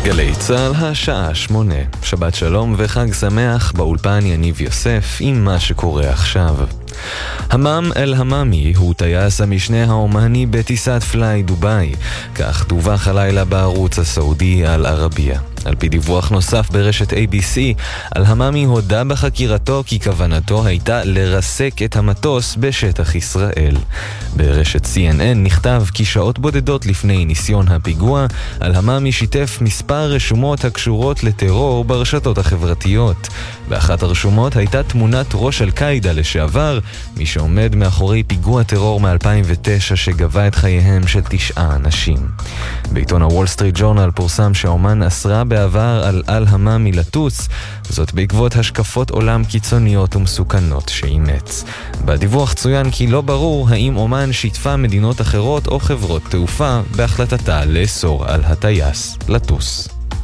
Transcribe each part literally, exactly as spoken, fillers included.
גלי צהל, השעה שמונה. שבת שלום וחג שמח, באולפן יניב יוסף עם מה שקורה עכשיו. המאם אל-המאמי הוא טייס המשנה האומני בטיסת פליי דוביי, כך דווח הלילה בערוץ הסעודי אל ערבייה. על פי דיווח נוסף ברשת איי בי סי, אל-המאמי הודה בחקירתו כי כוונתו הייתה לרסק את המטוס בשטח ישראל. ברשת סי אן אן נכתב כי שעות בודדות לפני ניסיון הפיגוע, אל-המאמי שיתף מספר רשומות הקשורות לטרור ברשתות החברתיות. באחת הרשומות הייתה תמונת ראש אל-קאידה לשעבר, מי שעומד מאחורי פיגוע טרור מ-אלפיים ותשע שגבה את חייהם של תשעה אנשים. בעיתון הוול סטריט ג'ורנל פורסם שהאומן אסרה בעבר על אל-המאמי לטוס, זאת בעקבות השקפות עולם קיצוניות ומסוכנות שאימץ. בדיווח צוין כי לא ברור האם אומן שיתפה מדינות אחרות או חברות תעופה בהחלטתה לאסור על הטייס לטוס.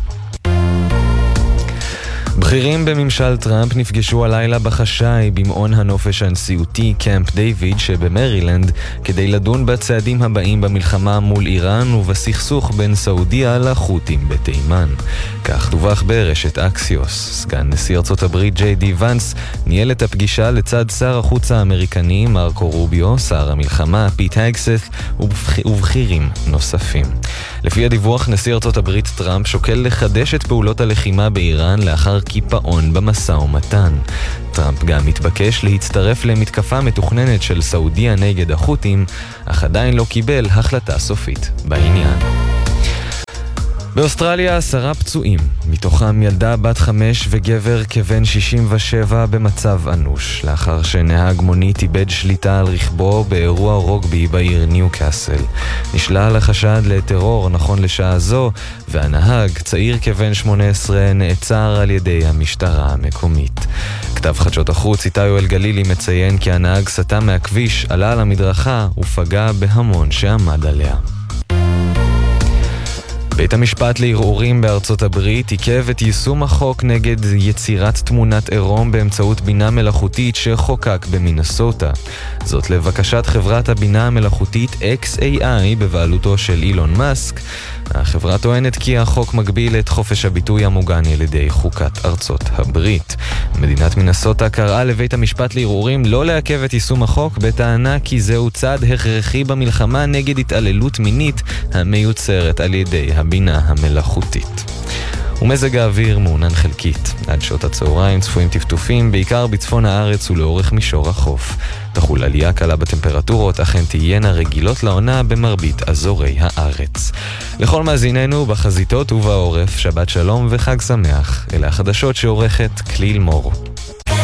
בכירים בממשל טראמפ נפגשו הלילה בחשאי במעון הנופש הנשיאותי קמפ דיוויד שבמרילנד כדי לדון בצעדים הבאים במלחמה מול איראן ובסכסוך בין סעודיה לחות'ים בתימן. כך דווח ברשת אקסיוס. סגן נשיא ארצות הברית ג'יי די ונס ניהל את הפגישה לצד שר החוץ האמריקני מרקו רוביו, שר המלחמה פיט הגסת ובכירים נוספים. לפי הדיווח, נשיא ארצות הברית טראמפ שוקל לחדש את פעולות הלחימה באיראן לאחר קיפאון במשא ומתן. טראמפ גם מתבקש להצטרף למתקפה מתוכננת של סעודיה נגד החות'ים, אך עדיין לא קיבל החלטה סופית בעניין. באוסטרליה עשרה פצועים, מתוכם ילדה בת חמש וגבר כבן שישים ושבע במצב אנוש, לאחר שנהג מונית איבד שליטה על רכבו באירוע רוגבי בעיר ניוקאסל. נשלל החשד לטרור נכון לשעה זו, והנהג, צעיר כבן שמונה עשרה, נעצר על ידי המשטרה המקומית. כתב חדשות החוץ איתי יואל גלילי מציין כי הנהג סטה מהכביש, עלה על המדרכה ופגע בהמון שעמד עליה. בית המשפט לערעורים בארצות הברית עיכב את יישום החוק נגד יצירת תמונת עירום באמצעות בינה מלאכותית שחוקק במינסוטה. זאת לבקשת חברת הבינה המלאכותית אקס איי איי בבעלותו של אילון מאסק. החברה טוענת כי החוק מגביל את חופש הביטוי המוגן על ידי חוקת ארצות הברית. מדינת מינסוטה קראה לבית המשפט לערעורים לא לעכב את יישום החוק בטענה כי זהו צעד הכרחי במלחמה נגד התעללות מינית המיוצרת על ידי הבינה המלאכותית. ומזג האוויר מעונן חלקית. עד שעות הצהריים צפויים טפטופים, בעיקר בצפון הארץ ולאורך מישור החוף. תחול עלייה קלה בטמפרטורות, אך הן תהיינה רגילות לעונה במרבית אזורי הארץ. לכל מאזיננו בחזיתות ובעורף, שבת שלום וחג שמח. אלה החדשות שעורכת כליל מור.